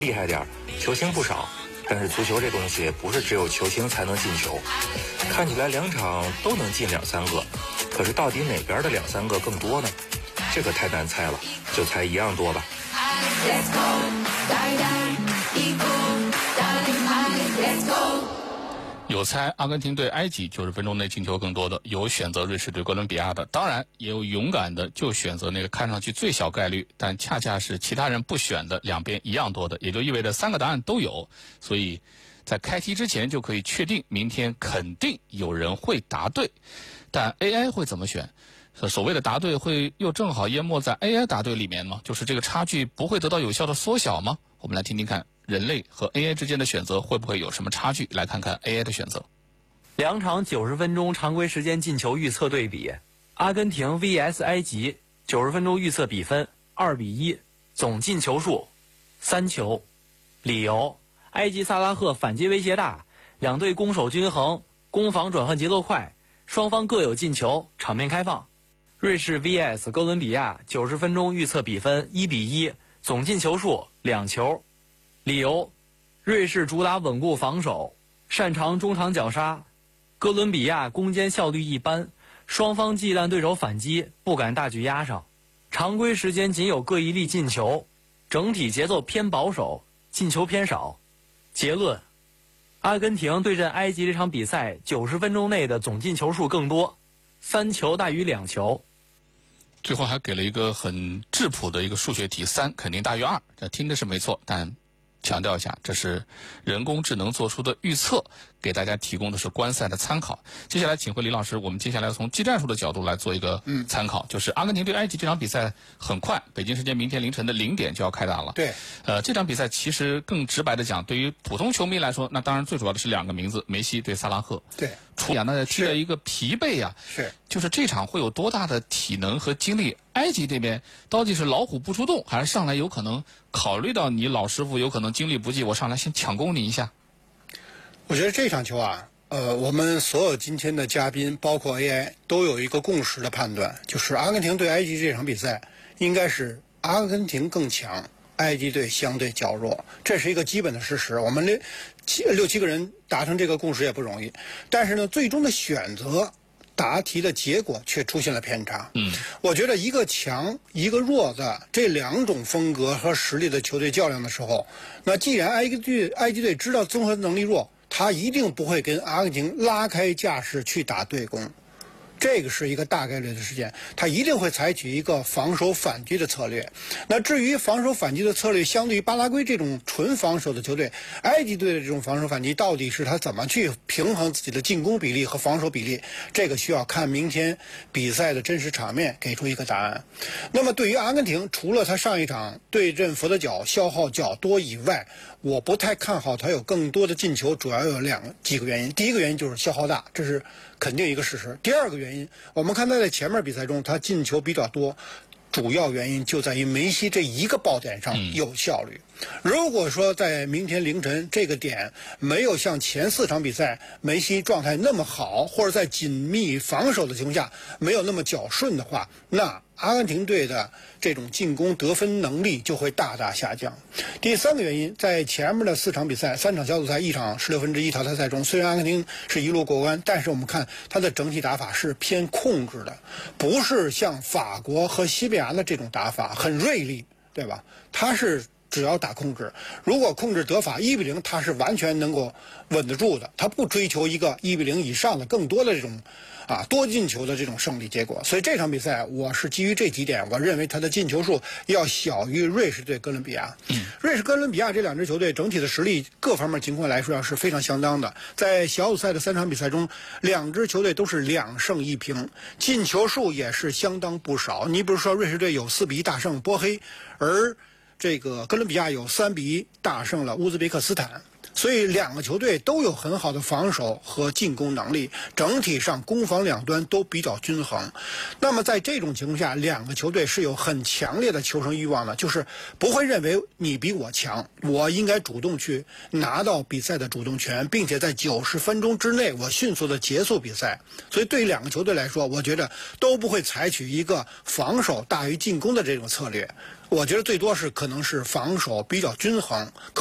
厉害点儿，球星不少，但是足球这东西不是只有球星才能进球。看起来两场都能进2、3个，可是到底哪边的2、3个更多呢？这个太难猜了，就猜一样多吧。 有猜阿根廷对埃及90分钟内进球更多的，有选择瑞士对哥伦比亚的，当然也有勇敢的就选择那个看上去最小概率但恰恰是其他人不选的两边一样多的，也就意味着3个答案都有。所以在开题之前就可以确定明天肯定有人会答对。但 AI 会怎么选？所谓的答对会又正好淹没在 AI 答对里面吗？就是这个差距不会得到有效的缩小吗？我们来听听看人类和 AI 之间的选择会不会有什么差距，来看看 AI 的选择。 2场90分钟常规时间进球预测对比，阿根廷 vs 埃及90分钟预测比分2-1，总进球数3球。理由：埃及萨拉赫反击威胁大，两队攻守均衡，攻防转换节奏快，双方各有进球，场面开放。瑞士 vs 哥伦比亚90分钟预测比分1-1，总进球数2球。理由：瑞士主打稳固防守，擅长中场绞杀，哥伦比亚攻坚效率一般，双方忌惮对手反击，不敢大举压上，常规时间仅有各一粒进球，整体节奏偏保守，进球偏少。结论：阿根廷对阵埃及这场比赛90分钟内的总进球数更多，3球大于2球。 最后还给了一个很质朴的一个数学题，3肯定大于2，这听着是没错，但强调一下，这是人工智能做出的预测，给大家提供的是观赛的参考。接下来请回李老师，我们接下来从技战术的角度来做一个参考，就是阿根廷对埃及这场比赛很快，北京时间明天凌晨的0点就要开打了。 对， 这场比赛其实更直白的讲，对于普通球迷来说，那当然最主要的是2个名字，梅西对萨拉赫。 对， 出演的踢了一个疲惫呀， 是， 就是这场会有多大的体能和精力？埃及这边到底是老虎不出洞，还是上来有可能考虑到你老师傅有可能精力不济，我上来先抢攻你一下？ 我觉得这场球啊，我们所有今天的嘉宾，包括 AI， 都有一个共识的判断，就是阿根廷对埃及这场比赛应该是阿根廷更强，埃及队相对较弱，这是一个基本的事实。我们6、7个人达成这个共识也不容易，但是呢，最终的选择答题的结果却出现了偏差。我觉得一个强一个弱的这2种风格和实力的球队较量的时候，那既然埃及队知道综合能力弱，他一定不会跟阿根廷拉开架势去打对攻。这个是一个大概率的事件，他一定会采取一个防守反击的策略。那至于防守反击的策略，相对于巴拉圭这种纯防守的球队，埃及队的这种防守反击到底是他怎么去平衡自己的进攻比例和防守比例，这个需要看明天比赛的真实场面给出一个答案。那么对于阿根廷，除了他上一场对阵佛得角消耗较多以外，我不太看好他有更多的进球，主要有几个原因。第一个原因就是消耗大，这是肯定一个事实。第二个原因，我们看他在前面比赛中他进球比较多，主要原因就在于梅西这一个爆点上有效率。如果说在明天凌晨这个点没有像前4场比赛梅西状态那么好，或者在紧密防守的情况下没有那么较顺的话，那阿根廷队的这种进攻得分能力就会大大下降。第3个原因，在前面的4场比赛，3场小组赛，1场16分之一淘汰赛中，虽然阿根廷是一路过关，但是我们看他的整体打法是偏控制的，不是像法国和西班牙的这种打法很锐利，对吧？他是只要打控制，如果控制得法1-0，他是完全能够稳得住的，他不追求一个1-0以上的更多的这种多进球的这种胜利结果。所以这场比赛我是基于这几点，我认为他的进球数要小于瑞士对哥伦比亚。瑞士哥伦比亚这2支球队整体的实力各方面情况来说是非常相当的，在小组赛的3场比赛中，2支球队都是2胜1平，进球数也是相当不少。你比如说瑞士队有4-1大胜波黑，而这个哥伦比亚有3-1大胜了乌兹别克斯坦。 所以两个球队都有很好的防守和进攻能力，整体上攻防两端都比较均衡。那么在这种情况下，两个球队是有很强烈的求胜欲望的，就是不会认为你比我强，我应该主动去拿到比赛的主动权，并且在90分钟之内我迅速的结束比赛。所以对于两个球队来说，我觉得都不会采取一个防守大于进攻的这种策略，我觉得最多是可能是防守比较均衡。